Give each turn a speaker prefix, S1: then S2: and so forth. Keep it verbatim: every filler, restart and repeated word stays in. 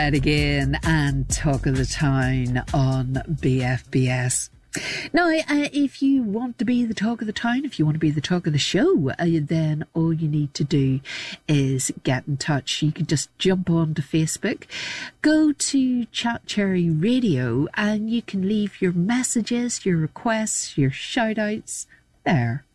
S1: Fred again and Talk of the Town on B F B S. Now, uh, if you want to be the talk of the town, if you want to be the talk of the show, uh, then all you need to do is get in touch. You can just jump onto Facebook, go to Chat Cherry Radio, and you can leave your messages, your requests, your shout outs there.